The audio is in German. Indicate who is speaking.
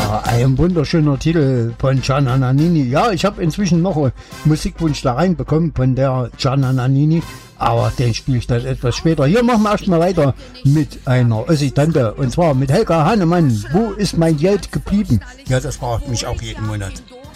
Speaker 1: Ja, ein wunderschöner Titel von Gianna Nannini. Ja, ich habe inzwischen noch einen Musikwunsch da reinbekommen von der Gianna Nannini, aber den spiele ich dann etwas später. Hier machen wir erstmal weiter mit einer Ossi-Tante und zwar mit Helga Hannemann. Wo ist mein Geld geblieben? Ja, das fragt mich auch jeden Monat.